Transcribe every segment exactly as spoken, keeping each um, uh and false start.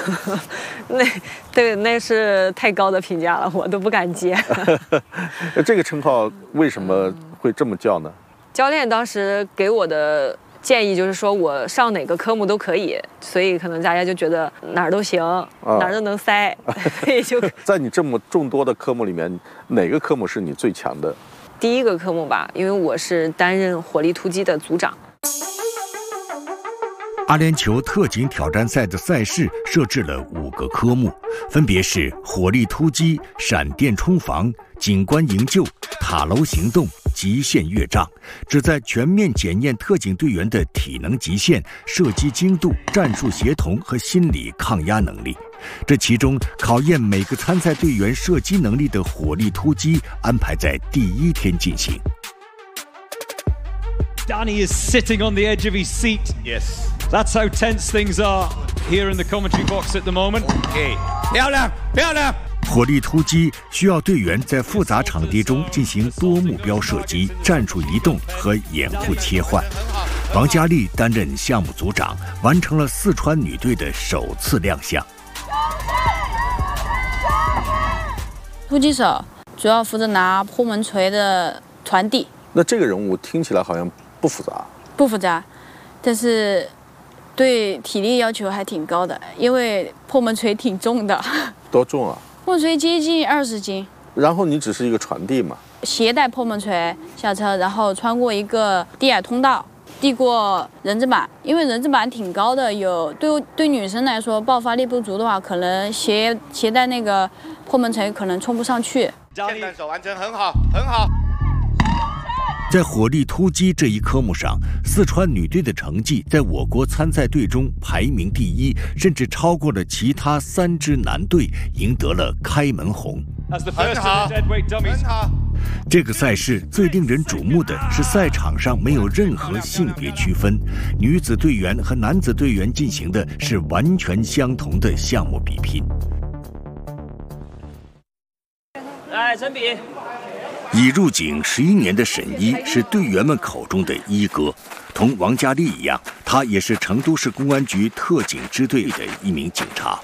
那对那是太高的评价了，我都不敢接。 这个称号为什么会这么叫呢？ 教练当时给我的建议就是说我上哪个科目都可以，所以可能大家就觉得哪儿都行，啊、哪儿都能塞，所以就在你这么众多的科目里面，哪个科目是你最强的？ 第一个科目吧，因为我是担任火力突击的组长。 阿联酋特警挑战赛的赛事设置了五个科目，分别是火力突击、闪电冲防、警官营救、塔楼行动、极限越障，旨在全面检验特警队员的体能极限、射击精度、战术协同和心理抗压能力。这其中考验每个参赛队员射击能力的火力突击安排在第一天进行。 Danny is sitting on the edge of his seat. Yes. That's how tense things are here in the commentary box at the moment. Okay. 漂亮，漂亮。 火力突击需要队员在复杂场地中进行多目标射击、战术移动和掩护切换。王佳丽担任项目组长，完成了四川女队的首次亮相。 突击手主要负责拿破门锤的传递。 那这个任务听起来好像不复杂。 不复杂，但是对体力要求还挺高的，因为破门锤挺重的。 多重啊？ 破门锤接近二十斤。 然后你只是一个传递嘛？ 携带破门锤下车，然后穿过一个低矮通道，递过人字板，因为人字板挺高的，有对对女生来说爆发力不足的话，可能携携带那个破门锤可能冲不上去。 现单手完成，很好，很好。 在火力突击这一科目上，四川女队的成绩在我国参赛队中排名第一，甚至超过了其他三支男队，赢得了开门红。 很好，很好。 这个赛事最令人瞩目的是赛场上没有任何性别区分，女子队员和男子队员进行的是完全相同的项目比拼。 来，陈比。 已入警十一年的沈一是队员们口中的一哥，同王佳丽一样，他也是成都市公安局特警支队的一名警察。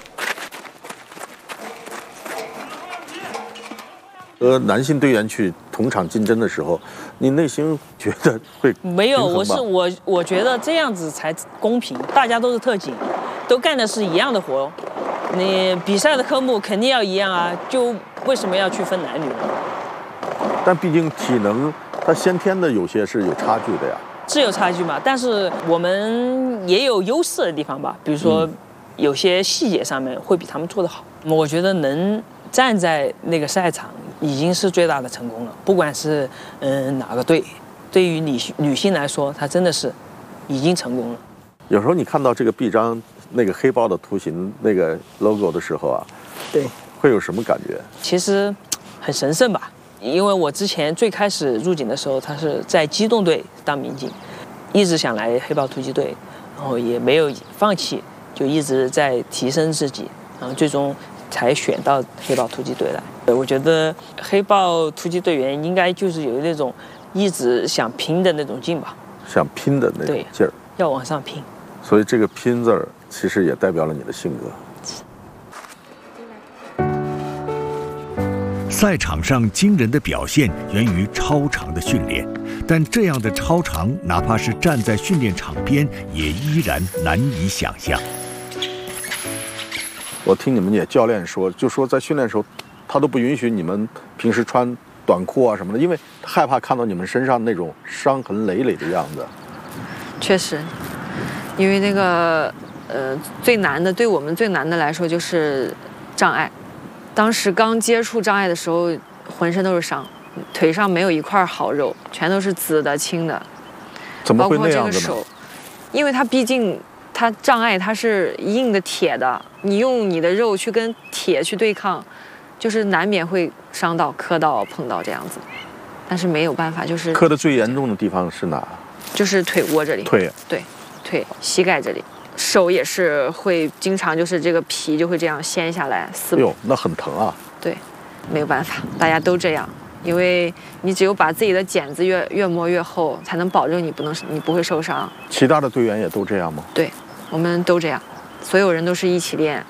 和男性队员去同场竞争的时候，你内心觉得会没有？我是我，我觉得这样子才公平，大家都是特警，都干的是一样的活，你比赛的科目肯定要一样啊，就为什么要去分男女呢？ 但毕竟体能，它先天的有些是有差距的呀。 是有差距嘛，但是我们也有优势的地方吧，比如说有些细节上面会比他们做得好。我觉得能站在那个赛场已经是最大的成功了，不管是嗯、呃、哪个队，对于女女性来说，她真的是已经成功了。 有时候你看到这个臂章那个黑豹的图形那个 logo 的时候啊， 对， 会有什么感觉？ 其实很神圣吧。因为我之前最开始入警的时候，他是在机动队当民警，一直想来黑豹突击队，然后也没有放弃，就一直在提升自己，然后最终才选到黑豹突击队来。我觉得黑豹突击队员应该就是有那种一直想拼的那种劲吧， 想拼的那种劲儿， 要往上拼。 所以这个拼字儿其实也代表了你的性格。 赛场上惊人的表现源于超长的训练，但这样的超长，哪怕是站在训练场边，也依然难以想象。 我听你们也教练说，就说在训练的时候，他都不允许你们平时穿短裤啊什么的，因为害怕看到你们身上那种伤痕累累的样子。 确实，因为那个呃最难的，对我们最难的来说就是障碍。当时刚接触障碍的时候，浑身都是伤，腿上没有一块好肉，全都是紫的、青的。 怎么会那样包括这个手，因为它毕竟它障碍它是硬的铁的，你用你的肉去跟铁去对抗，就是难免会伤到、磕到、碰到这样子。但是没有办法，就是磕的最严重的地方是哪？ 就是腿窝这里。 腿。 对，腿、膝盖这里。手也是会经常就是这个皮就会这样掀下来撕。 哎呦，那很疼啊。 对，没有办法，大家都这样，因为你只有把自己的茧子越越磨越厚，才能保证你不能你不会受伤。 其他的队员也都这样吗？ 对，我们都这样，所有人都是一起练。